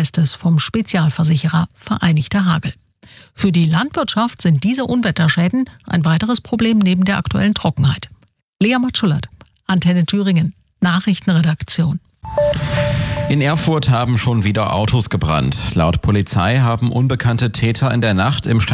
heißt es vom Spezialversicherer Vereinigter Hagel. Für die Landwirtschaft sind diese Unwetterschäden ein weiteres Problem neben der aktuellen Trockenheit. Lea Matschullert, Antenne Thüringen, Nachrichtenredaktion. In Erfurt haben schon wieder Autos gebrannt. Laut Polizei haben unbekannte Täter in der Nacht im